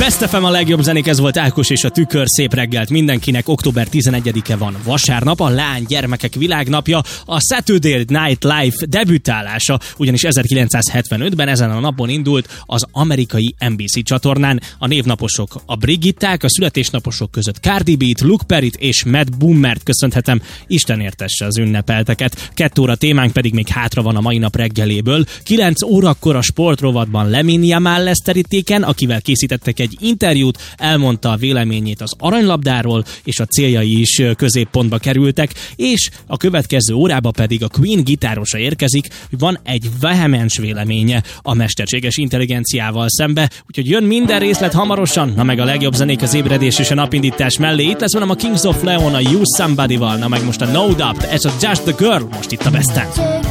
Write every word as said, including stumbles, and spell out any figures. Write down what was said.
Best ef em, a legjobb zenék, ez volt Ákos és a Tükör. Szép reggelt mindenkinek. október tizenegyedike van, vasárnap, a Lány Gyermekek Világnapja, a Saturday Night Live debütálása, ugyanis ezerkilencszázhetvenötben ezen a napon indult az amerikai en bé cé csatornán. A névnaposok a Brigitták, a születésnaposok között Cardi B-t, Luke Perryt és Matt Boomert köszönhetem. Isten értesse az ünnepelteket. Kettő óra témánk pedig még hátra van a mai nap reggeléből. Kilenc órakor a sportrovatban Lamine Yamal lesz terítéken, akivel készítettek egy interjút, elmondta a véleményét az aranylabdáról, és a céljai is középpontba kerültek, és a következő órába pedig a Queen gitárosa érkezik, van egy vehemens véleménye a mesterséges intelligenciával szembe, úgyhogy jön minden részlet hamarosan, na meg a legjobb zenék az ébredés és a napindítás mellé. Itt lesz velem a Kings of Leon a You Somebody-val, na meg most a No Doubt, ez a Just the Girl, most itt a Besten.